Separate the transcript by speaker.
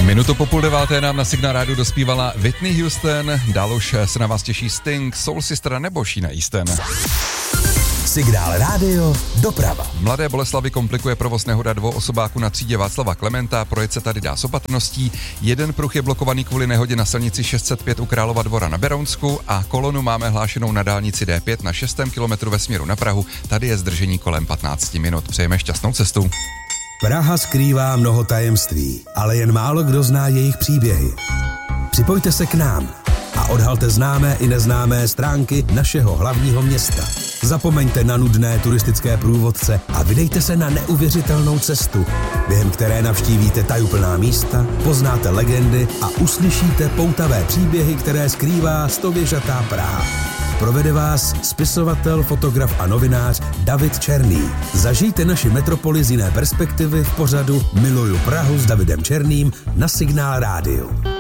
Speaker 1: Minutu po 8:30 nám na Signál rádiu dospívala Whitney Houston, dál už se na vás těší Sting, Soul Sister nebo Sheena Easton.
Speaker 2: Signál rádio, doprava.
Speaker 1: Mladé Boleslavi komplikuje provoz nehoda 2 osobáků na třídě Václava Klementa, projet se tady dá s opatrností. Jeden pruh je blokovaný kvůli nehodě na silnici 605 u Králova Dvora na Berounsku a kolonu máme hlášenou na dálnici D5 na 6. kilometru ve směru na Prahu. Tady je zdržení kolem 15 minut. Přejeme šťastnou cestu.
Speaker 2: Praha skrývá mnoho tajemství, ale jen málo kdo zná jejich příběhy. Připojte se k nám a odhalte známé i neznámé stránky našeho hlavního města. Zapomeňte na nudné turistické průvodce a vydejte se na neuvěřitelnou cestu, během které navštívíte tajuplná místa, poznáte legendy a uslyšíte poutavé příběhy, které skrývá stověžatá Praha. Provede vás spisovatel, fotograf a novinář David Černý. Zažijte naši metropoli z jiné perspektivy v pořadu Miluju Prahu s Davidem Černým na Signál rádiu.